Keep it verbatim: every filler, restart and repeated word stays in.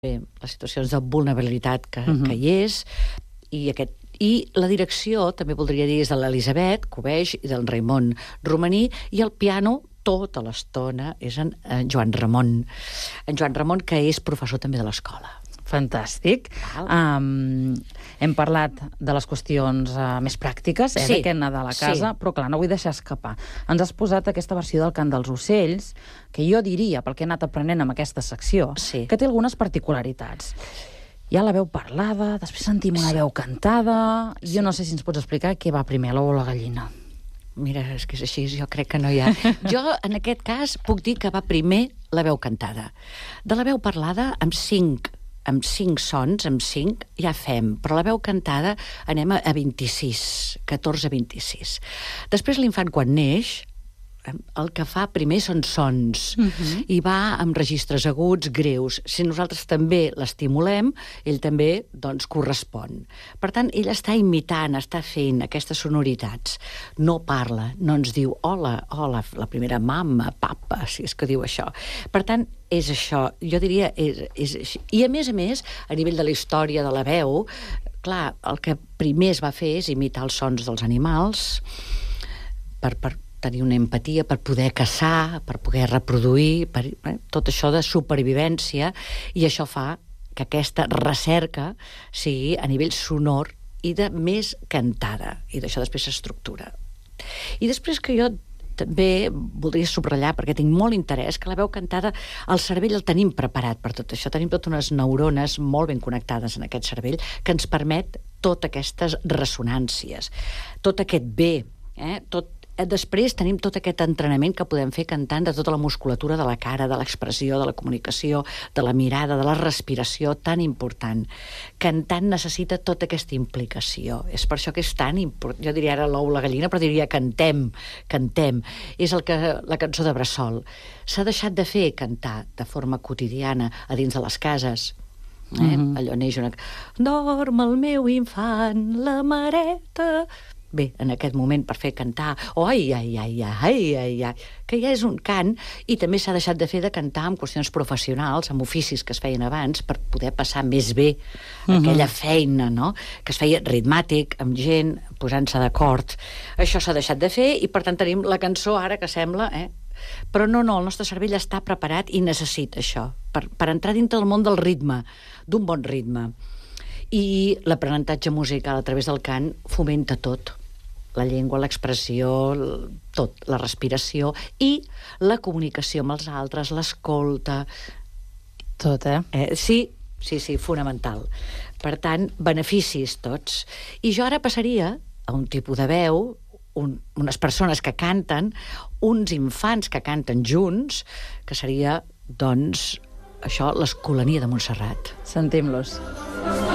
Bé, les situacions de vulnerabilitat que, Mhm. que hi és, i, aquest, i la direcció, també voldria dir, és de l'Elisabet Cubeix i del Raimon Romaní, i el piano tota l'estona és en, en Joan Ramon. En Joan Ramon, que és professor també de l'escola. Fantàstic. Um, hem parlat de les qüestions uh, més pràctiques, eh, Sí, d'aquest Nadal a casa, sí. però clar, no vull deixar escapar. Ens has posat aquesta versió del Cant dels Ocells, que jo diria, pel que he anat aprenent amb aquesta secció, Sí. que té algunes particularitats. Hi ha la veu parlada, després sentim una veu cantada... Jo no sé si ens pots explicar què va primer, l'ou o la gallina. Mira, és que és així, jo crec que no hi ha... Jo, en aquest cas, puc dir que va primer la veu cantada. De la veu parlada, amb cinc amb cinc sons, amb cinc, ja fem. Però la veu cantada anem a, a vint-i-sis, catorze a vint-i-sis. Després l'infant, quan neix, el que fa primer són sons, Mhm. i va amb registres aguts, greus. Si nosaltres també l'estimulem, ell també, doncs, correspon. Per tant, ell està imitant, està fent aquestes sonoritats. No parla, no ens diu hola, hola, la primera mama, papa, si és que diu això. Per tant, és això, jo diria, és, és així. I a més a més, a nivell de la història de la veu, clar, el que primer es va fer és imitar els sons dels animals, per, per tenir una empatia, per poder caçar, per poder reproduir, per, eh, tot això de supervivència, i això fa que aquesta recerca sigui a nivell sonor i de més cantada, i d'això després s'estructura. I després que jo també voldria subratllar, perquè tinc molt interès, que la veu cantada, el cervell el tenim preparat per tot això. Tenim totes unes neurones molt ben connectades en aquest cervell que ens permet totes aquestes ressonàncies, tot aquest bé, eh? tot Després tenim tot aquest entrenament que podem fer cantant de tota la musculatura de la cara, de l'expressió, de la comunicació, de la mirada, de la respiració, tan important. Cantant necessita tota aquesta implicació. És per això que és tan important. Jo diria ara l'ou, la gallina, però diria cantem, cantem. És el que, la cançó de Bressol. S'ha deixat de fer cantar de forma quotidiana a dins de les cases. Eh? Mm-hmm. Allò neix una... Dorm el meu infant, la mareta... Bé, en aquest moment, per fer cantar, oi, ai, ai, ai, ai, ai, que ja és un cant, i també s'ha deixat de fer de cantar amb qüestions professionals, amb oficis que es feien abans, per poder passar més bé aquella feina, no?, que es feia ritmàtic, amb gent, posant-se d'acord. Això s'ha deixat de fer, i per tant tenim la cançó ara que sembla, eh? Però no, no, el nostre cervell està preparat i necessita això, per, per entrar dintre del món del ritme, d'un bon ritme. I l'aprenentatge musical a través del cant fomenta tot. La llengua, l'expressió, tot, la respiració i la comunicació amb els altres, l'escolta. Tot, eh? eh? Sí, sí, sí, fonamental. Per tant, beneficis tots. I jo ara passaria a un tipus de veu, un, unes persones que canten, uns infants que canten junts, que seria, doncs, això, l'Escolania de Montserrat. Sentim-los.